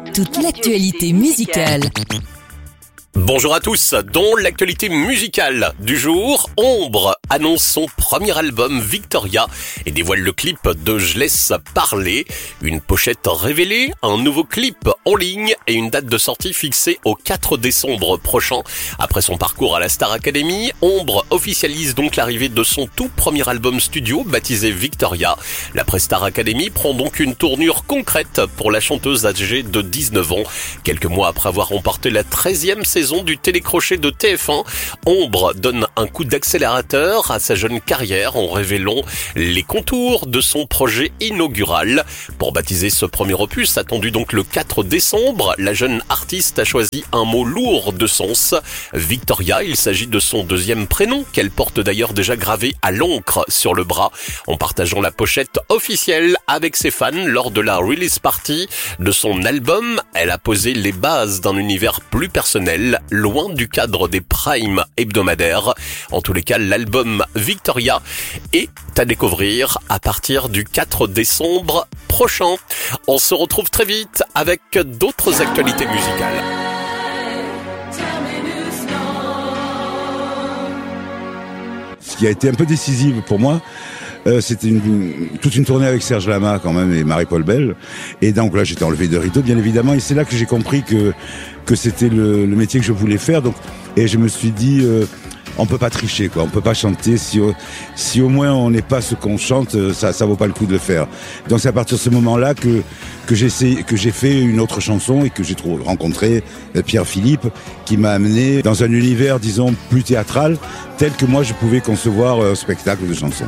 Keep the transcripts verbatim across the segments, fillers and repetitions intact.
toute l'actualité musicale. Bonjour à tous, dont l'actualité musicale du jour, Ombre annonce son premier album Victoria et dévoile le clip de Je laisse parler, une pochette révélée, un nouveau clip en ligne et une date de sortie fixée au quatre décembre prochain. Après son parcours à la Star Academy, Ombre officialise donc l'arrivée de son tout premier album studio baptisé Victoria. L'après-Star Academy prend donc une tournure concrète pour la chanteuse âgée de dix-neuf ans. Quelques mois après avoir remporté la treizième saison du télécrochet de T F un, Ombre donne un coup d'accélérateur à sa jeune carrière en révélant les contours de son projet inaugural. Pour baptiser ce premier opus, attendu donc le quatre décembre, la jeune artiste a choisi un mot lourd de sens. Victoria, il s'agit de son deuxième prénom, qu'elle porte d'ailleurs déjà gravé à l'encre sur le bras. En partageant la pochette officielle avec ses fans lors de la release party de son album, elle a posé les bases d'un univers plus personnel, loin du cadre des primes hebdomadaires. En tous les cas, l'album Victoria est à découvrir à partir du quatre décembre prochain. On se retrouve très vite avec d'autres actualités musicales. Ce qui a été un peu décisif pour moi, Euh, c'était une, une, toute une tournée avec Serge Lama quand même et Marie-Paul Bell, et donc là j'étais enlevé de rideau bien évidemment, et c'est là que j'ai compris que que c'était le, le métier que je voulais faire. Donc, et je me suis dit euh, on peut pas tricher quoi, on peut pas chanter si si au moins on n'est pas ce qu'on chante, ça ça vaut pas le coup de le faire. Donc c'est à partir de ce moment-là que que j'ai essayé, que j'ai fait une autre chanson et que j'ai trouvé, rencontré Pierre Philippe, qui m'a amené dans un univers disons plus théâtral, tel que moi je pouvais concevoir un spectacle de chansons.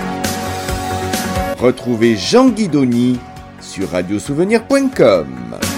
Retrouvez Jean Guidoni sur radio souvenir point com.